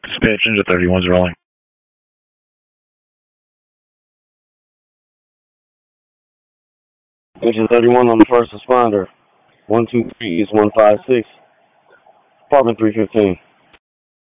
Dispatch Ninja 31's rolling. Engine 31 on the first responder. 123 East 156. Apartment 315.